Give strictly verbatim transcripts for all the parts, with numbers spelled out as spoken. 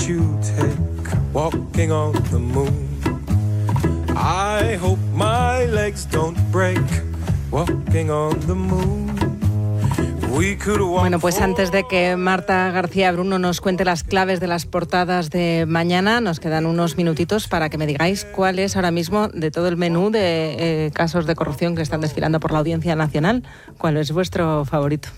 you take walking on the moon. I hope my legs don't break walking on the moon. Bueno, pues antes de que Marta García Bruno nos cuente las claves de las portadas de mañana, nos quedan unos minutitos para que me digáis cuál es ahora mismo, de todo el menú de eh, casos de corrupción que están desfilando por la Audiencia Nacional, cuál es vuestro favorito.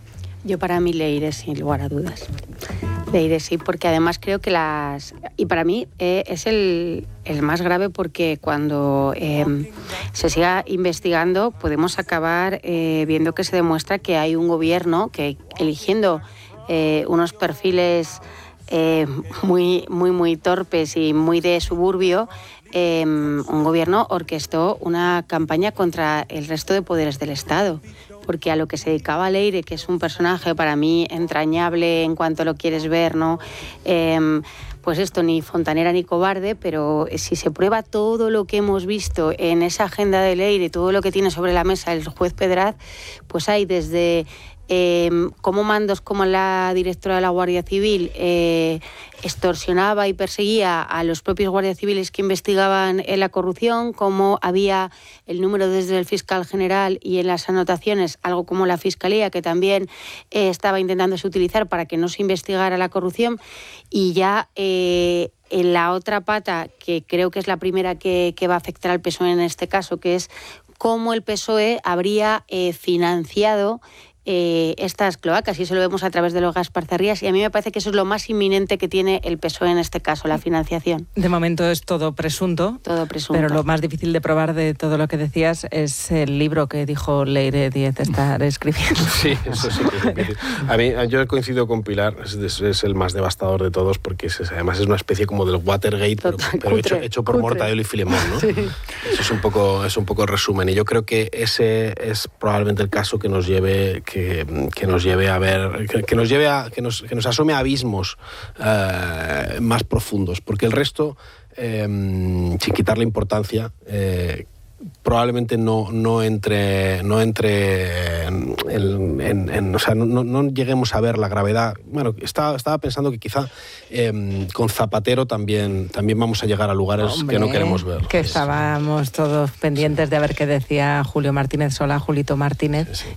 Yo para mí Leire, sin lugar a dudas. Leire sí, porque además creo que las... Y para mí eh, es el, el más grave porque cuando eh, se siga investigando podemos acabar eh, viendo que se demuestra que hay un gobierno que eligiendo eh, unos perfiles eh, muy, muy, muy torpes y muy de suburbio, eh, un gobierno orquestó una campaña contra el resto de poderes del Estado. Porque a lo que se dedicaba Leire, que es un personaje para mí entrañable en cuanto lo quieres ver, ¿no? Eh, pues esto, ni fontanera ni cobarde, pero si se prueba todo lo que hemos visto en esa agenda de Leire, todo lo que tiene sobre la mesa el juez Pedraz, pues hay desde... Eh, cómo mandos como la directora de la Guardia Civil eh, extorsionaba y perseguía a los propios guardias civiles que investigaban en la corrupción, cómo había el número desde el fiscal general y en las anotaciones algo como la Fiscalía que también eh, estaba intentándose utilizar para que no se investigara la corrupción, y ya eh, en la otra pata, que creo que es la primera que, que va a afectar al P S O E en este caso, que es cómo el P S O E habría eh, financiado Eh, estas cloacas, y eso lo vemos a través de los Gasparcerrías, y a mí me parece que eso es lo más inminente que tiene el P S O E en este caso, la financiación. De momento es todo presunto, todo presunto. Pero lo más difícil de probar de todo lo que decías es el libro que dijo Leire Díez estar escribiendo. Sí, eso sí que es difícil. A mí, yo coincido con Pilar, es, es el más devastador de todos, porque es, además es una especie como del Watergate, pero, pero hecho, hecho por Mortadelo y Filemón, ¿no? Sí. Eso es un poco, es un poco el resumen, y yo creo que ese es probablemente el caso que nos lleve... Que Que, que nos lleve a ver, que, que nos lleve a, que nos, que nos asome a abismos eh, más profundos, porque el resto, eh, sin quitarle importancia, eh, probablemente no, no entre, no entre en, en, en, en, o sea, no, no lleguemos a ver la gravedad. Bueno, estaba, estaba pensando que quizá eh, con Zapatero también, también vamos a llegar a lugares Hombre, que no queremos ver. Que estábamos todos pendientes de ver qué decía Julio Martínez Solá, Julito Martínez, sí, sí.